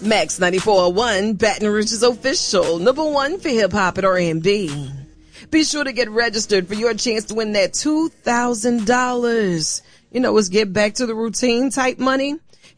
Max 94.1, Baton Rouge's official, number one for hip-hop at R&B. Be sure to get registered for your chance to win that $2,000. You know, it's get back to the routine type money.